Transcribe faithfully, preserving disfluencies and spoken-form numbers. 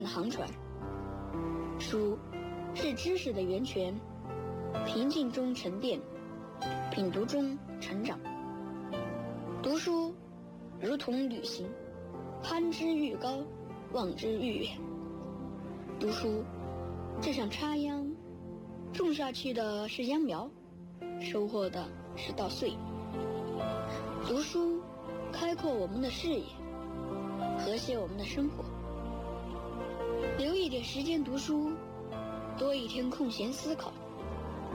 航船。书是知识的源泉，平静中沉淀，品读中成长。读书如同旅行，攀之愈高，望之愈远。读书就像插秧，种下去的是秧苗，收获的是稻穗。读书开阔我们的视野，和谐我们的生活。留一点时间读书，多一天空闲思考，